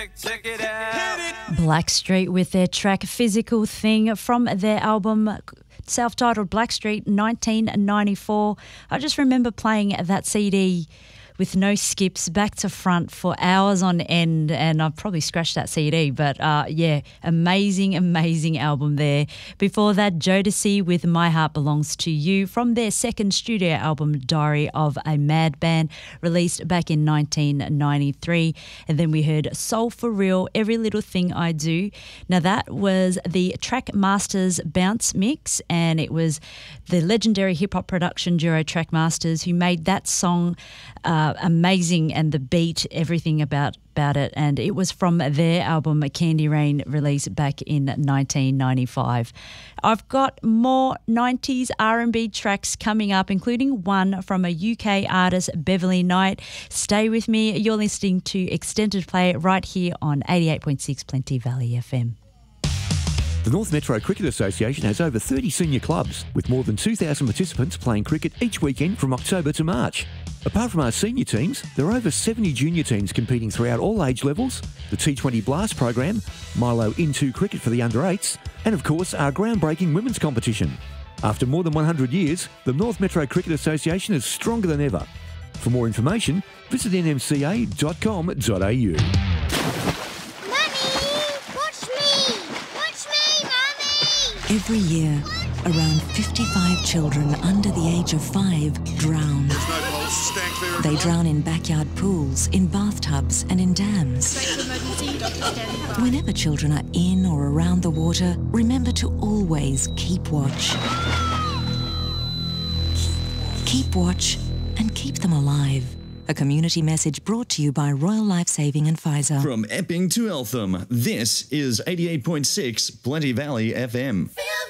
check it out. Blackstreet with their track Physical Thing from their album self-titled Blackstreet 1994. I just remember playing that CD with no skips, back to front for hours on end, and I've probably scratched that CD, but yeah, amazing album there. Before that, Jodeci with My Heart Belongs to You from their second studio album, Diary of a Madman, released back in 1993. And then we heard Soul for Real, Every Little Thing I Do. Now that was the Trackmasters Bounce mix, and it was the legendary hip-hop production duo Trackmasters who made that song amazing, and the beat, everything about it, and it was from their album Candy Rain, released back in 1995. I've got more 90s R&B tracks coming up, including one from a UK artist, Beverly Knight. Stay with me. You're listening to Extended Play right here on 88.6 Plenty Valley FM. The North Metro Cricket Association has over 30 senior clubs, with more than 2,000 participants playing cricket each weekend from October to March. Apart from our senior teams, there are over 70 junior teams competing throughout all age levels, the T20 Blast program, Milo Into Cricket for the under-8s, and of course our groundbreaking women's competition. After more than 100 years, the North Metro Cricket Association is stronger than ever. For more information, visit nmca.com.au. Every year, around 55 children under the age of 5 drown. They drown in backyard pools, in bathtubs and in dams. Whenever children are in or around the water, remember to always keep watch. Keep watch and keep them alive. A community message brought to you by Royal Lifesaving and Pfizer. From Epping to Eltham, this is 88.6 Plenty Valley FM.